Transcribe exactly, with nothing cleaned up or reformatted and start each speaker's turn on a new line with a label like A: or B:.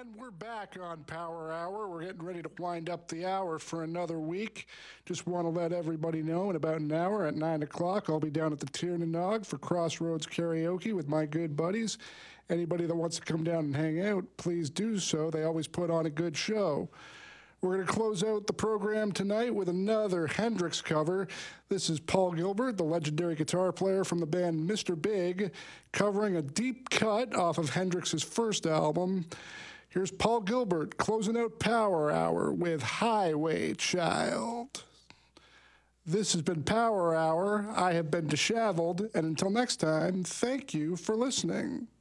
A: And we're back on Power Hour. We're getting ready to wind up the hour for another week. Just want to let everybody know in about an hour at nine o'clock, I'll be down at the Tiernanog for Crossroads Karaoke with my good buddies. Anybody that wants to come down and hang out, please do so. They always put on a good show. We're going to close out the program tonight with another Hendrix cover. This is Paul Gilbert, the legendary guitar player from the band Mister Big, covering a deep cut off of Hendrix's first album. Here's Paul Gilbert closing out Power Hour with Highway Child. This has been Power Hour. I have been disheveled, and until next time, thank you for listening.